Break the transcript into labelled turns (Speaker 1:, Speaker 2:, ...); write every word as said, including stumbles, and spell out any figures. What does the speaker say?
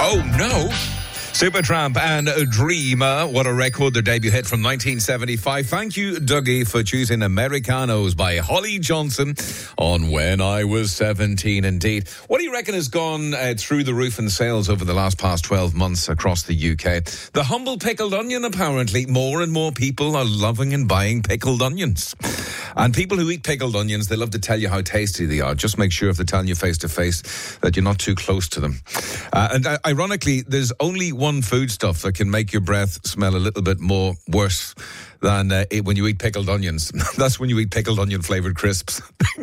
Speaker 1: Oh, no. Supertramp and Dreamer, what a record, their debut hit from nineteen seventy-five. Thank you, Dougie, for choosing Americanos by Holly Johnson on When I Was seventeen, indeed. What do you reckon has gone uh, through the roof in sales over the last past twelve months across the U K? The humble pickled onion, apparently. More and more people are loving and buying pickled onions. And people who eat pickled onions, they love to tell you how tasty they are. Just make sure if they're telling you face to face that you're not too close to them. Uh, and uh, ironically, there's only one foodstuff that can make your breath smell a little bit more worse than uh, it, when you eat pickled onions. That's when you eat pickled onion flavoured crisps.